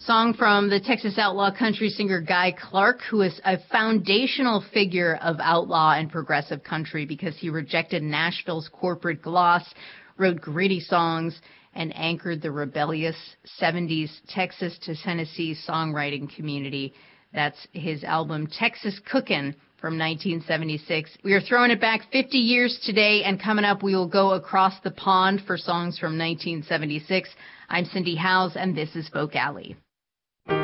Song from the Texas outlaw country singer Guy Clark, who is a foundational figure of outlaw and progressive country because he rejected Nashville's corporate gloss, wrote gritty songs, and anchored the rebellious 70s Texas to Tennessee songwriting community. That's his album Texas Cookin' from 1976. We are throwing it back 50 years today, and coming up we will go across the pond for songs from 1976. I'm Cindy Howes, and this is Folk Alley.